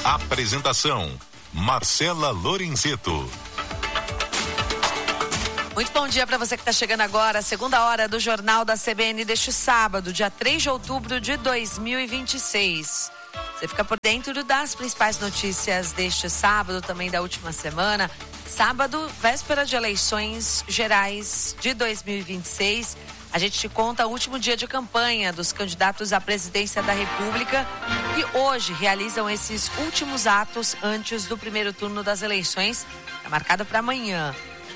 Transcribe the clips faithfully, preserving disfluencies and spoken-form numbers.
Apresentação: Marcela Lorenzeto. Muito bom dia para você que está chegando agora, a segunda hora do Jornal da C B N deste sábado, dia três de outubro de dois mil e vinte e seis. Você fica por dentro das principais notícias deste sábado, também da última semana. Sábado, véspera de eleições gerais de dois mil e vinte e seis. A gente te conta o último dia de campanha dos candidatos à presidência da República que hoje realizam esses últimos atos antes do primeiro turno das eleições, é marcado para amanhã.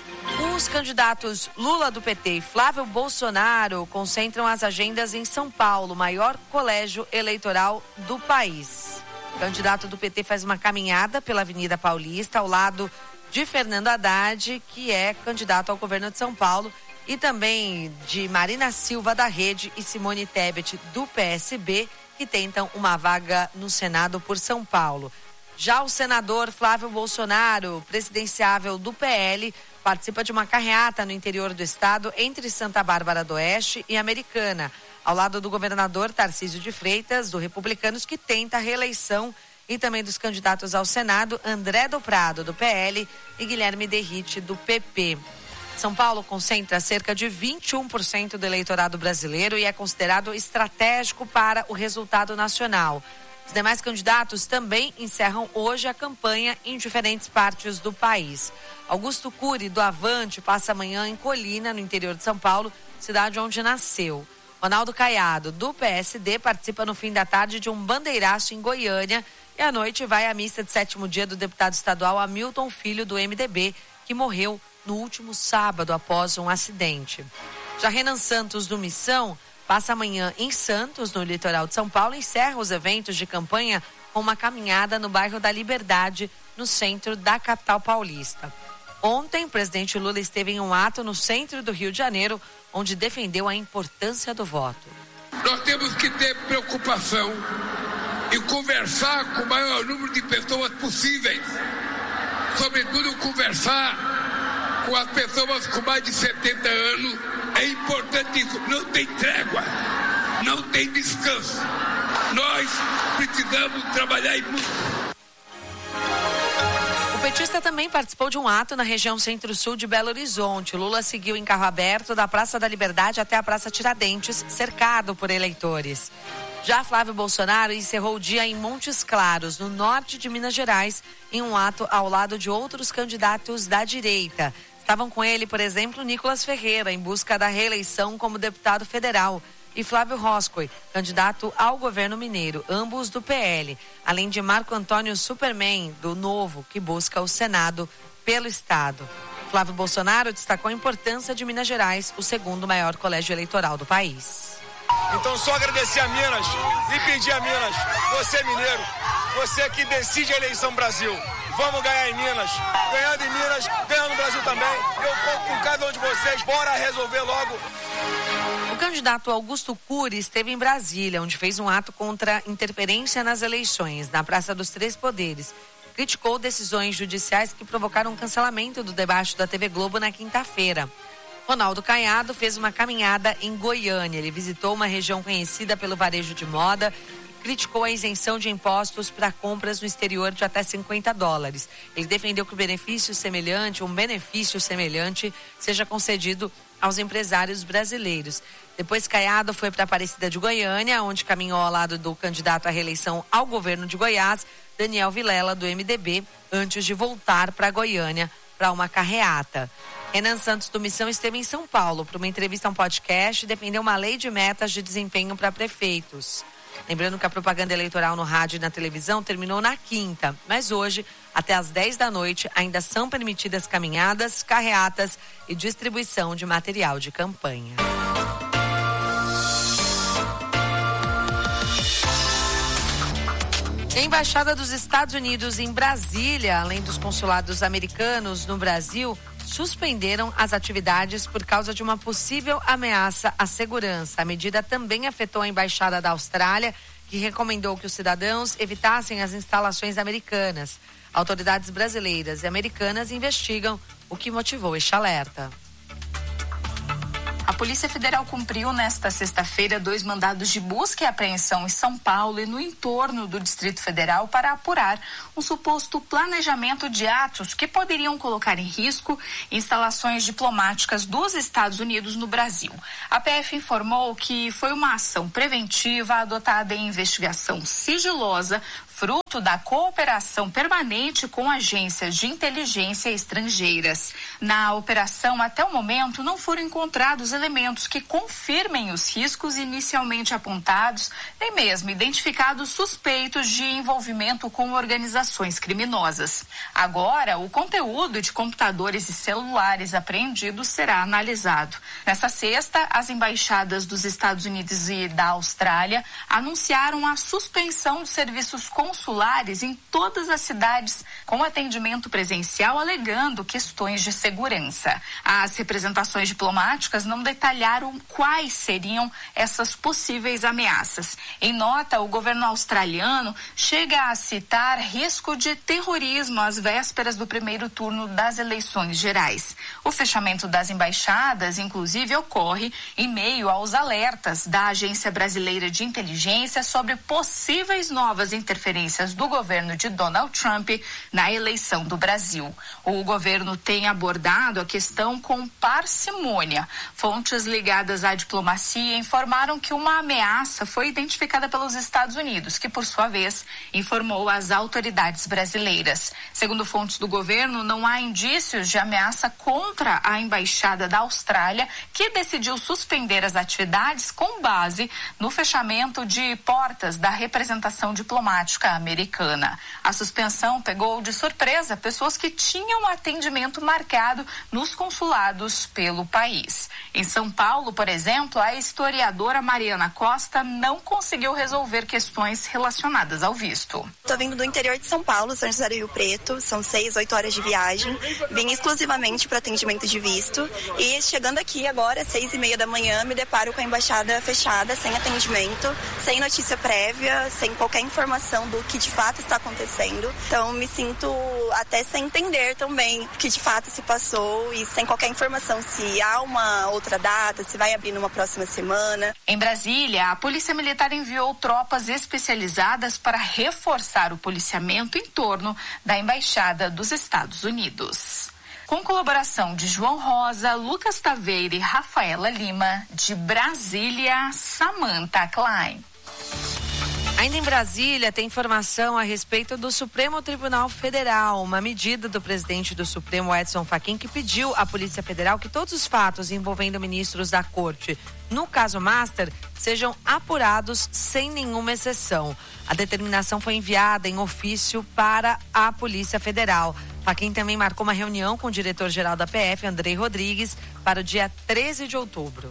Os candidatos Lula do P T e Flávio Bolsonaro concentram as agendas em São Paulo, maior colégio eleitoral do país. O candidato do P T faz uma caminhada pela Avenida Paulista ao lado de Fernando Haddad, que é candidato ao governo de São Paulo, e também de Marina Silva da Rede e Simone Tebet do P S B, que tentam uma vaga no Senado por São Paulo. Já o senador Flávio Bolsonaro, presidenciável do P L, participa de uma carreata no interior do estado entre Santa Bárbara do Oeste e Americana, ao lado do governador Tarcísio de Freitas, do Republicanos, que tenta a reeleição, e também dos candidatos ao Senado, André do Prado, do P L, e Guilherme Derrite, do P P. São Paulo concentra cerca de vinte e um por cento do eleitorado brasileiro e é considerado estratégico para o resultado nacional. Os demais candidatos também encerram hoje a campanha em diferentes partes do país. Augusto Cury, do Avante, passa amanhã em Colina, no interior de São Paulo, cidade onde nasceu. Ronaldo Caiado, do P S D, participa no fim da tarde de um bandeiraço em Goiânia e à noite vai à missa de sétimo dia do deputado estadual Hamilton Filho, do M D B, que morreu no último sábado após um acidente. Já Renan Santos, do Missão, passa amanhã em Santos, no litoral de São Paulo, e encerra os eventos de campanha com uma caminhada no bairro da Liberdade, no centro da capital paulista. Ontem, o presidente Lula esteve em um ato no centro do Rio de Janeiro, onde defendeu a importância do voto. Nós temos que ter preocupação e conversar com o maior número de pessoas possíveis. Sobretudo, conversar com as pessoas com mais de setenta anos. É importante isso. Não tem trégua, não tem descanso. Nós precisamos trabalhar e muito. O petista também participou de um ato na região centro-sul de Belo Horizonte. Lula seguiu em carro aberto da Praça da Liberdade até a Praça Tiradentes, cercado por eleitores. Já Flávio Bolsonaro encerrou o dia em Montes Claros, no norte de Minas Gerais, em um ato ao lado de outros candidatos da direita. Estavam com ele, por exemplo, Nicolas Ferreira, em busca da reeleição como deputado federal, e Flávio Roscoe, candidato ao governo mineiro, ambos do P L, além de Marco Antônio Superman, do Novo, que busca o Senado pelo estado. Flávio Bolsonaro destacou a importância de Minas Gerais, o segundo maior colégio eleitoral do país. Então, só agradecer a Minas e pedir a Minas, você mineiro, você que decide a eleição Brasil. Vamos ganhar em Minas, ganhando em Minas, ganhando no Brasil também. Eu conto com cada um de vocês, bora resolver logo. O candidato Augusto Cury esteve em Brasília, onde fez um ato contra interferência nas eleições, na Praça dos Três Poderes. Criticou decisões judiciais que provocaram o cancelamento do debate da T V Globo na quinta-feira. Ronaldo Caiado fez uma caminhada em Goiânia. Ele visitou uma região conhecida pelo varejo de moda, criticou a isenção de impostos para compras no exterior de até cinquenta dólares. Ele defendeu que o benefício semelhante, um benefício semelhante, seja concedido aos empresários brasileiros. Depois, Caiado foi para Aparecida de Goiânia, onde caminhou ao lado do candidato à reeleição ao governo de Goiás, Daniel Vilela, do M D B, antes de voltar para Goiânia para uma carreata. Renan Santos, do Missão, esteve em São Paulo para uma entrevista a um podcast e defendeu uma lei de metas de desempenho para prefeitos. Lembrando que a propaganda eleitoral no rádio e na televisão terminou na quinta, mas hoje, até às dez da noite, ainda são permitidas caminhadas, carreatas e distribuição de material de campanha. A Embaixada dos Estados Unidos em Brasília, além dos consulados americanos no Brasil, suspenderam as atividades por causa de uma possível ameaça à segurança. A medida também afetou a Embaixada da Austrália, que recomendou que os cidadãos evitassem as instalações americanas. Autoridades brasileiras e americanas investigam o que motivou este alerta. A Polícia Federal cumpriu nesta sexta-feira dois mandados de busca e apreensão em São Paulo e no entorno do Distrito Federal para apurar um suposto planejamento de atos que poderiam colocar em risco instalações diplomáticas dos Estados Unidos no Brasil. A P F informou que foi uma ação preventiva adotada em investigação sigilosa, fruto da cooperação permanente com agências de inteligência estrangeiras. Na operação, até o momento, não foram encontrados elementos que confirmem os riscos inicialmente apontados, nem mesmo identificados suspeitos de envolvimento com organizações criminosas. Agora, o conteúdo de computadores e celulares apreendidos será analisado. Nesta sexta, as embaixadas dos Estados Unidos e da Austrália anunciaram a suspensão de serviços consulares em todas as cidades com atendimento presencial, alegando questões de segurança. As representações diplomáticas não detalharam quais seriam essas possíveis ameaças. Em nota, o governo australiano chega a citar risco de terrorismo às vésperas do primeiro turno das eleições gerais. O fechamento das embaixadas, inclusive, ocorre em meio aos alertas da Agência Brasileira de Inteligência sobre possíveis novas interferências do governo de Donald Trump na eleição do Brasil. O governo tem abordado a questão com parcimônia. Fontes ligadas à diplomacia informaram que uma ameaça foi identificada pelos Estados Unidos, que, por sua vez, informou as autoridades brasileiras. Segundo fontes do governo, não há indícios de ameaça contra a embaixada da Austrália, que decidiu suspender as atividades com base no fechamento de portas da representação diplomática americana. A suspensão pegou de surpresa pessoas que tinham atendimento marcado nos consulados pelo país. Em São Paulo, por exemplo, a historiadora Mariana Costa não conseguiu resolver questões relacionadas ao visto. Estou vindo do interior de São Paulo, São José do Rio Preto, são seis, oito horas de viagem. Vim exclusivamente para atendimento de visto e chegando aqui agora, seis e meia da manhã, me deparo com a embaixada fechada, sem atendimento, sem notícia prévia, sem qualquer informação do que de fato está acontecendo. Então me sinto até sem entender também o que de fato se passou e sem qualquer informação se há uma outra data, se vai abrir numa próxima semana. Em Brasília, a Polícia Militar enviou tropas especializadas para reforçar o policiamento em torno da Embaixada dos Estados Unidos. Com colaboração de João Rosa, Lucas Taveira e Rafaela Lima, de Brasília, Samantha Klein. Ainda em Brasília, tem informação a respeito do Supremo Tribunal Federal. Uma medida do presidente do Supremo, Edson Fachin, que pediu à Polícia Federal que todos os fatos envolvendo ministros da Corte no caso Master sejam apurados sem nenhuma exceção. A determinação foi enviada em ofício para a Polícia Federal. Fachin também marcou uma reunião com o diretor-geral da P F, Andrei Rodrigues, para o dia treze de outubro.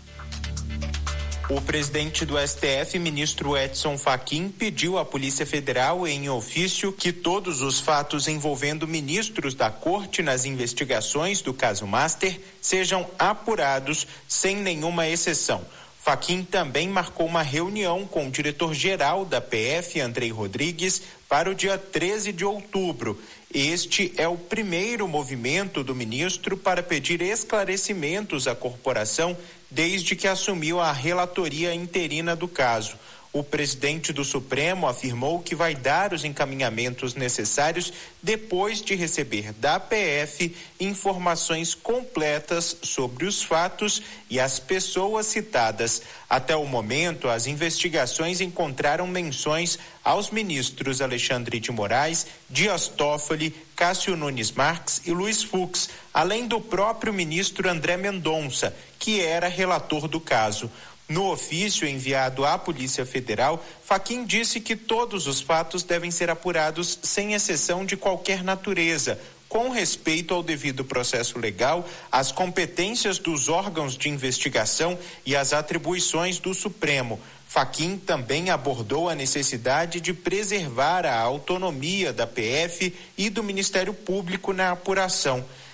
O presidente do S T F, ministro Edson Fachin, pediu à Polícia Federal em ofício que todos os fatos envolvendo ministros da Corte nas investigações do caso Master sejam apurados sem nenhuma exceção. Fachin também marcou uma reunião com o diretor-geral da P F, Andrei Rodrigues, para o dia treze de outubro. Este é o primeiro movimento do ministro para pedir esclarecimentos à corporação desde que assumiu a relatoria interina do caso. O presidente do Supremo afirmou que vai dar os encaminhamentos necessários depois de receber da P F informações completas sobre os fatos e as pessoas citadas. Até o momento, as investigações encontraram menções aos ministros Alexandre de Moraes, Dias Toffoli, Cássio Nunes Marques e Luiz Fux, além do próprio ministro André Mendonça, que era relator do caso. No ofício enviado à Polícia Federal, Fachin disse que todos os fatos devem ser apurados sem exceção de qualquer natureza, com respeito ao devido processo legal, às competências dos órgãos de investigação e às atribuições do Supremo. Fachin também abordou a necessidade de preservar a autonomia da P F e do Ministério Público na apuração.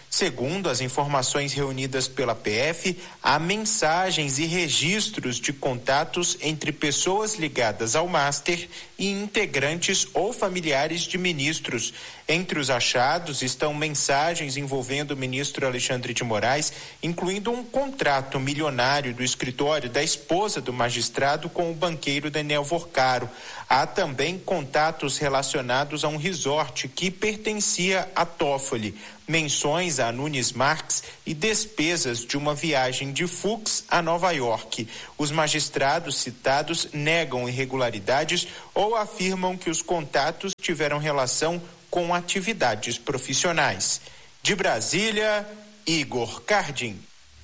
Segundo as informações reunidas pela P F, há mensagens e registros de contatos entre pessoas ligadas ao Master e integrantes ou familiares de ministros. Entre os achados estão mensagens envolvendo o ministro Alexandre de Moraes, incluindo um contrato milionário do escritório da esposa do magistrado com o banqueiro Daniel Vorcaro. Há também contatos relacionados a um resort que pertencia a Toffoli, menções a Nunes Marques e despesas de uma viagem de Fux a Nova York. Os magistrados citados negam irregularidades ou afirmam que os contatos tiveram relação com atividades profissionais. De Brasília, Igor Cardim.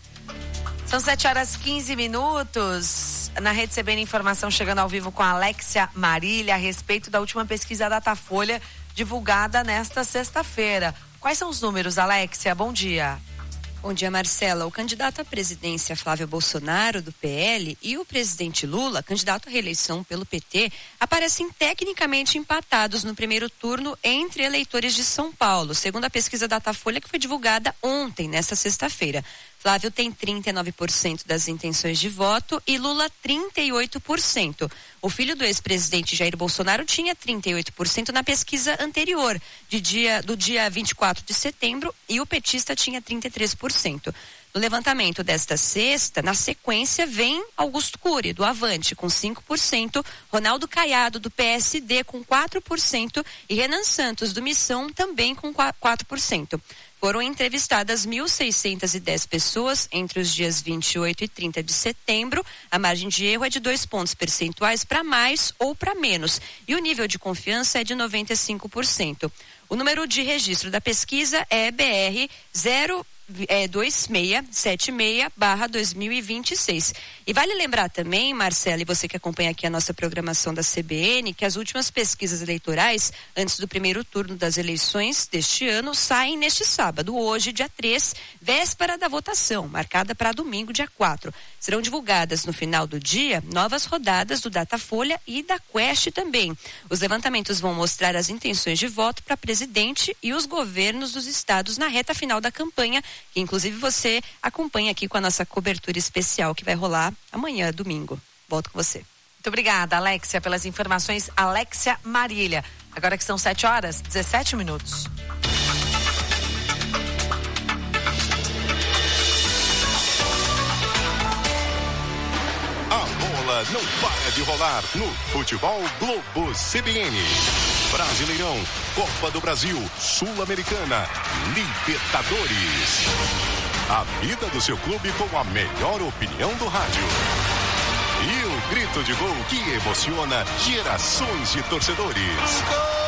São sete horas e quinze minutos. Na Rede C B N, informação chegando ao vivo com a Alexia Marília a respeito da última pesquisa Datafolha divulgada nesta sexta-feira. Quais são os números, Alexia? Bom dia. Bom dia, Marcela. O candidato à presidência Flávio Bolsonaro, do P L, e o presidente Lula, candidato à reeleição pelo P T, aparecem tecnicamente empatados no primeiro turno entre eleitores de São Paulo, segundo a pesquisa Datafolha que foi divulgada ontem, nesta sexta-feira. Flávio tem trinta e nove por cento das intenções de voto e Lula trinta e oito por cento. O filho do ex-presidente Jair Bolsonaro tinha trinta e oito por cento na pesquisa anterior, de dia, do dia vinte e quatro de setembro, e o petista tinha trinta e três por cento. No levantamento desta sexta, na sequência, vem Augusto Cury, do Avante, com cinco por cento, Ronaldo Caiado, do P S D, com quatro por cento e Renan Santos, do Missão, também com quatro por cento. Foram entrevistadas mil seiscentas e dez pessoas entre os dias vinte e oito e trinta de setembro. A margem de erro é de dois pontos percentuais para mais ou para menos. E o nível de confiança é de noventa e cinco por cento. O número de registro da pesquisa é B R zero É dois seis sete seis barra dois mil e vinte e seis. E vale lembrar também, Marcela, e você que acompanha aqui a nossa programação da C B N, que as últimas pesquisas eleitorais, antes do primeiro turno das eleições deste ano, saem neste sábado, hoje, dia três, véspera da votação, marcada para domingo, dia quatro. Serão divulgadas no final do dia novas rodadas do Datafolha e da Quest também. Os levantamentos vão mostrar as intenções de voto para presidente e os governos dos estados na reta final da campanha, que inclusive você acompanha aqui com a nossa cobertura especial que vai rolar amanhã, domingo. Volto com você. Muito obrigada, Alexia, pelas informações. Alexia Marília. Agora que são sete horas, dezessete minutos. A bola não para de rolar no Futebol Globo C B N. Brasileirão, Copa do Brasil, Sul-Americana, Libertadores. A vida do seu clube com a melhor opinião do rádio. E o grito de gol que emociona gerações de torcedores.